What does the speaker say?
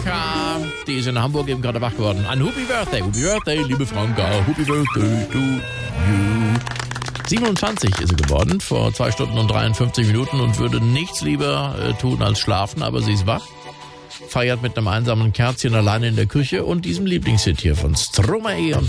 Franka. Die ist in Hamburg eben gerade wach geworden. Ein Happy Birthday, liebe Franka. Happy Birthday to you. 27 ist sie geworden, vor 2 Stunden und 53 Minuten und würde nichts lieber tun als schlafen, aber sie ist wach. Feiert mit einem einsamen Kerzchen alleine in der Küche und diesem Lieblingshit hier von Stromae und